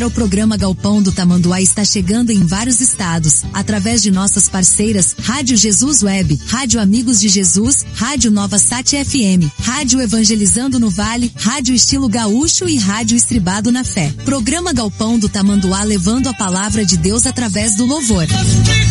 Agora o programa Galpão do Tamanduá está chegando em vários estados, através de nossas parceiras, Rádio Jesus Web, Rádio Amigos de Jesus, Rádio Nova Sat FM, Rádio Evangelizando no Vale, Rádio Estilo Gaúcho e Rádio Estribado na Fé. Programa Galpão do Tamanduá levando a palavra de Deus através do louvor.